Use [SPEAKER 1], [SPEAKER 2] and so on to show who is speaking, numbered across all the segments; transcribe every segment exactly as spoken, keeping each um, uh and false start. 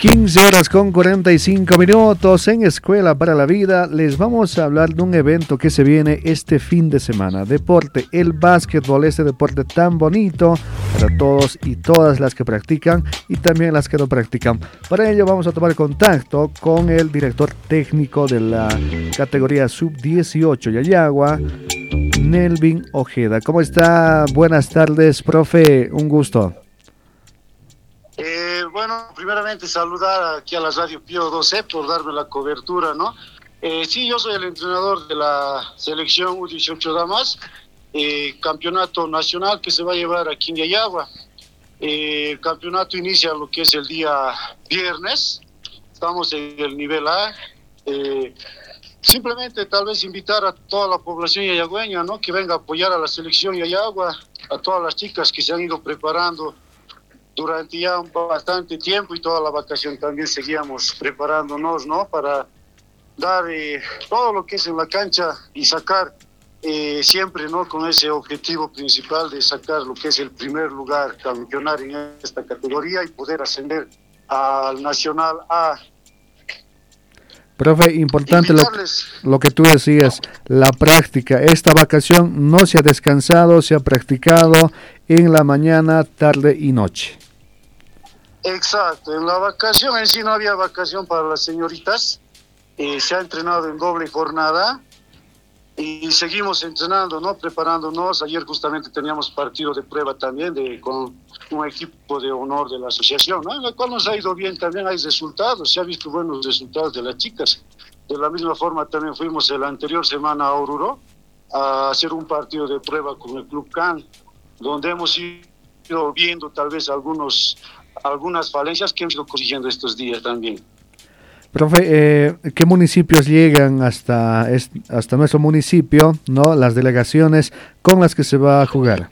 [SPEAKER 1] quince horas con cuarenta y cinco minutos en Escuela para la Vida. Les vamos a hablar de un evento que se viene este fin de semana. Deporte, el básquetbol, este deporte tan bonito para todos y todas las que practican y también las que no practican. Para ello vamos a tomar contacto con el director técnico de la categoría sub dieciocho Yayagua, Nelvin Ojeda. ¿Cómo está? Buenas tardes, profe. Un gusto.
[SPEAKER 2] Eh, bueno, primeramente saludar aquí a la Radio Pío doce por darme la cobertura, ¿no? Eh, sí, yo soy el entrenador de la selección U dieciocho Damas, eh, campeonato nacional que se va a llevar aquí en Yayagua. Eh, el campeonato inicia lo que es el día viernes, estamos en el nivel A. Eh, simplemente tal vez invitar a toda la población yayagüeña, ¿no? Que venga a apoyar a la selección Yayagua, a todas las chicas que se han ido preparando durante ya un bastante tiempo y toda la vacación también seguíamos preparándonos, ¿no? Para dar eh, todo lo que es en la cancha y sacar eh, siempre, ¿no? Con ese objetivo principal de sacar lo que es el primer lugar, campeonar en esta categoría y poder ascender al Nacional A.
[SPEAKER 1] Profe, importante lo, lo que tú decías, la práctica. Esta vacación no se ha descansado, se ha practicado en la mañana, tarde y noche.
[SPEAKER 2] Exacto, en la vacación en sí no había vacación para las señoritas, eh, se ha entrenado en doble jornada y seguimos entrenando, ¿no? Preparándonos. Ayer justamente teníamos partido de prueba también de, con un equipo de honor de la asociación, ¿no? En la cual nos ha ido bien, también hay resultados, se ha visto buenos resultados de las chicas. De la misma forma también fuimos la anterior semana a Oruro a hacer un partido de prueba con el Club Can, donde hemos ido viendo tal vez algunos algunas falencias que hemos ido corrigiendo estos días también.
[SPEAKER 1] Profe, eh, ¿qué municipios llegan hasta, hasta nuestro municipio, no? Las delegaciones con las que se va a jugar.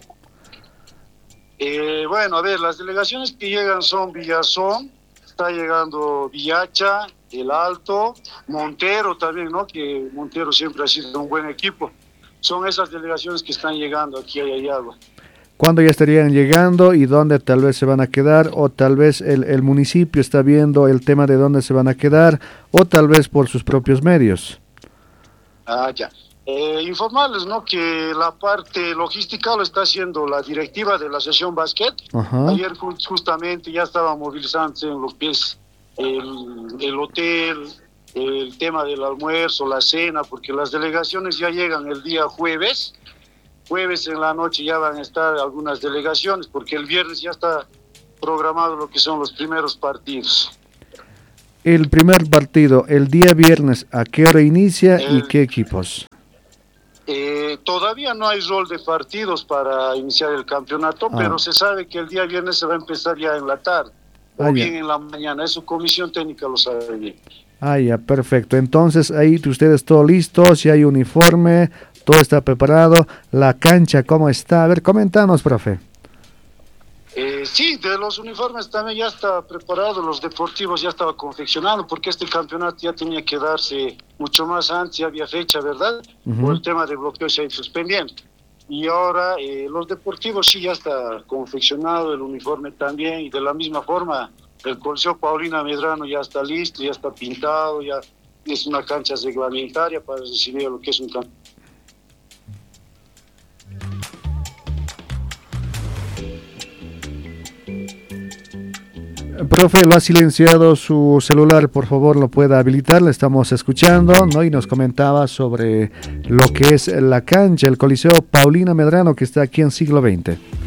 [SPEAKER 2] Eh, bueno, a ver, las delegaciones que llegan son Villazón, está llegando Villacha, El Alto, Montero también, ¿no? Que Montero siempre ha sido un buen equipo. Son esas delegaciones que están llegando aquí a Yayagua.
[SPEAKER 1] ¿Cuándo ya estarían llegando y dónde tal vez se van a quedar? O tal vez el, el municipio está viendo el tema de dónde se van a quedar, o tal vez por sus propios medios.
[SPEAKER 2] Ah, ya. Eh, informarles, ¿no? Que la parte logística lo está haciendo la directiva de la Asociación Básquet.
[SPEAKER 1] Ajá.
[SPEAKER 2] Ayer justamente ya estaba movilizándose en lo que es el, el hotel, el tema del almuerzo, la cena, porque las delegaciones ya llegan el día jueves. Jueves en la noche ya van a estar algunas delegaciones, porque el viernes ya está programado lo que son los primeros partidos.
[SPEAKER 1] El primer partido, el día viernes, ¿a qué hora inicia el, y qué equipos?
[SPEAKER 2] Eh, todavía no hay rol de partidos para iniciar el campeonato, ah. pero se sabe que el día viernes se va a empezar ya en la tarde, ah, o bien ya. En la mañana, eso comisión técnica lo sabe bien.
[SPEAKER 1] Ah, ya, perfecto. Entonces ahí ustedes todo listo, si hay uniforme, todo está preparado. La cancha, ¿cómo está? A ver, coméntanos, profe.
[SPEAKER 2] Eh, sí, de los uniformes también ya está preparado, los deportivos ya estaba confeccionando, porque este campeonato ya tenía que darse mucho más antes, ya había fecha, ¿verdad? Uh-huh. Por el tema de bloqueo se ha ido suspendiendo. Y ahora eh, los deportivos sí ya está confeccionado, el uniforme también, y de la misma forma el Coliseo Paulina Medrano ya está listo, ya está pintado, ya es una cancha reglamentaria para recibir lo que es un campeonato.
[SPEAKER 1] Profe, lo ha silenciado su celular, por favor lo pueda habilitar, le estamos escuchando, ¿no? Y nos comentaba sobre lo que es la cancha, el Coliseo Paulina Medrano que está aquí en siglo veinte.